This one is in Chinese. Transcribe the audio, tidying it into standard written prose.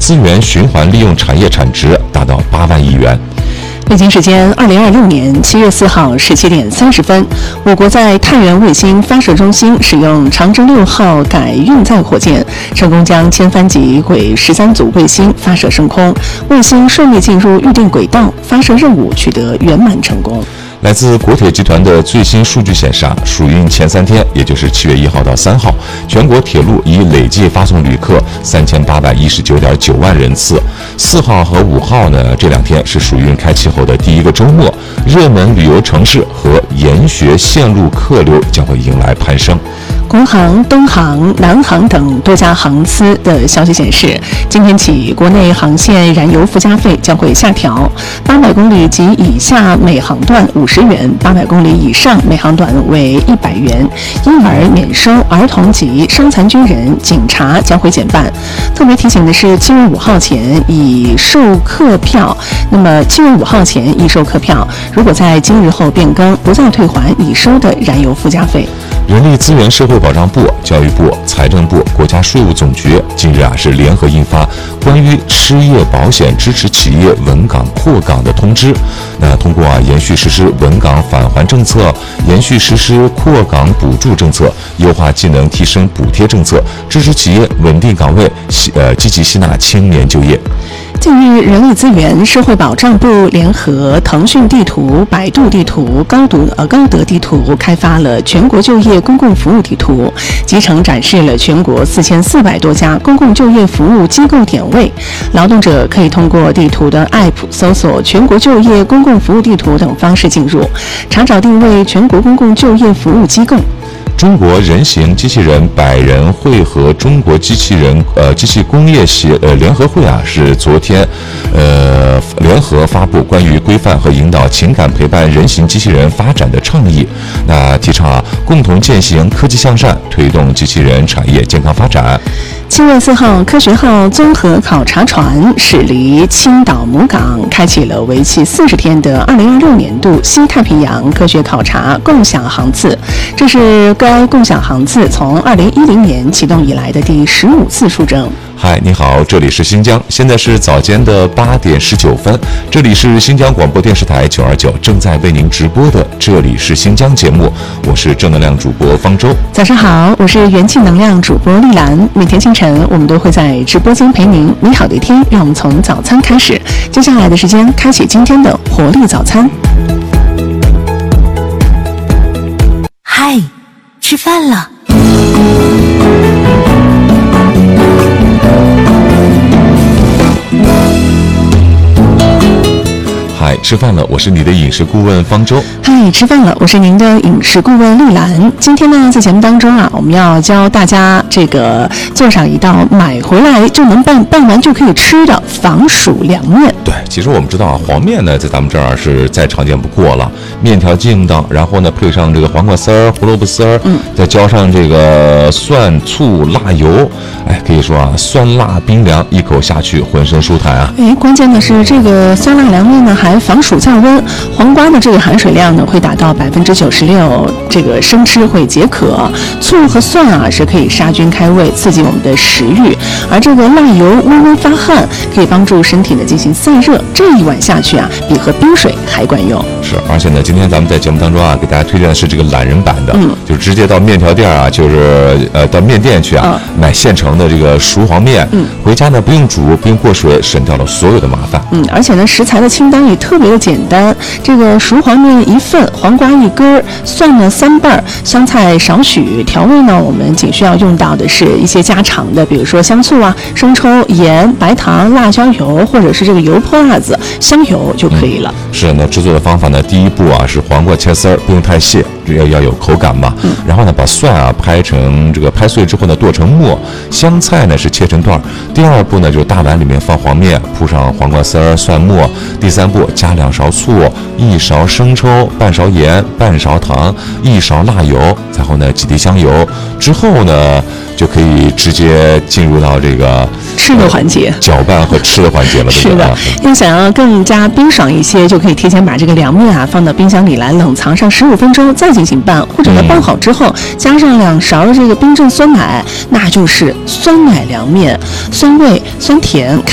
资源循环利用产业产值达到8万亿元。 北京时间2026年7月4号17点30分，我国在太原卫星发射中心使用长征6号改运载火箭，成功将千帆级轨13组卫星发射升空，卫星顺利进入预定轨道，发射任务取得圆满成功。 来自国铁集团的最新数据显示，暑运前3天，也就是7月1号到3号，全国铁路已累计发送旅客3819.9万人次。4号和5号呢，这2天是暑运开启后的第一个周末，热门旅游城市和研学线路客流将会迎来攀升。 国航、东航、南航等多家航司的消息显示，今天起，国内航线燃油附加费将会下调，800公里及以下每航段50元，800公里以上每航段为100元。婴儿免收，儿童及伤残军人、警察将会减半。特别提醒的是，7月5号前已售客票，那么7月5号前已售客票，如果在今日后变更，不再退还已收的燃油附加费。 人力资源社会保障部、教育部、财政部、国家税务总局近日是联合印发关于失业保险支持企业稳岗扩岗的通知。那通过延续实施稳岗返还政策，延续实施扩岗补助政策，优化技能提升补贴政策，支持企业稳定岗位，积极吸纳青年就业。 近日，人力资源社会保障部联合腾讯地图、百度地图、高德地图开发了全国就业公共服务地图，集成展示了全国4400多家公共就业服务机构点位。劳动者可以通过地图的 App 搜索全国就业公共服务地图等方式进入，查找定位全国公共就业服务机构。 中国人形机器人百人会和中国机器工业联合会是昨天联合发布关于规范和引导情感陪伴人形机器人发展的倡议。那提倡共同践行科技向善，推动机器人产业健康发展。 7月4号，科学号综合考察船驶离青岛母港，开启了为期40天的2026年度西太平洋科学考察共享航次。这是该共享航次从2010年启动以来的第15次出征。 嗨，你好，这里是新疆，现在是早间的8点19分，这里是新疆广播电视台929正在为您直播的这里是新疆节目，我是正能量主播方舟。 早上好，我是元气能量主播丽兰。每天清晨我们都会在直播间陪您。美好的一天，让我们从早餐开始，接下来的时间开启今天的活力早餐。 嗨，吃饭了。 嗨，吃饭了，我是你的饮食顾问方舟。 嗨，吃饭了，我是您的饮食顾问丽兰。今天呢，在节目当中我们要教大家做上一道买回来就能拌完就可以吃的防暑凉面。 对，其实我们知道黄面呢，在咱们这儿是再常见不过了，面条劲道，然后呢配上这个黄瓜丝儿、胡萝卜丝儿，再浇上这个蒜、醋、辣油，可以说酸辣冰凉，一口下去浑身舒坦啊。 关键的是这个酸辣凉面呢还防暑降温，黄瓜的这个含水量呢会达到96%，这个生吃会解渴，醋和蒜是可以杀菌开胃，刺激我们的食欲，而这个辣油微微发汗，可以帮助身体呢进行散热，这一碗下去比喝冰水还管用。 是，而且呢，今天咱们在节目当中给大家推荐的是这个懒人版的，就直接到面条店就是到面店去买现成的这个熟黄面，回家呢不用煮，不用过水，省掉了所有的麻烦。 而且呢，食材的清单也特别的简单，这个熟黄面1份，黄瓜1根，蒜呢3瓣，香菜少许，调味呢我们仅需要用到的是一些家常的，比如说香醋生抽、盐、白糖、辣椒油，或者是这个油泼辣子、香油就可以了。 是，那制作的方法呢，第一步是黄瓜切丝儿，不用太细，要有口感嘛。然后呢，把蒜拍碎之后呢，剁成末，香菜呢是切成段。第二步呢，就是大碗里面放黄面，铺上黄瓜丝儿、蒜末。第三步，加2勺醋，1勺生抽，半勺盐，半勺糖，1勺辣油，然后呢几滴香油。之后呢，就可以直接进入到这个吃的环节， 搅拌和吃的环节了。 是的，要想要更加冰爽一些，就可以提前把这个凉面放到冰箱里来冷藏上15分钟，再进行拌，或者呢拌好之后加上2勺的这个冰镇酸奶，那就是酸奶凉面，酸味、酸甜。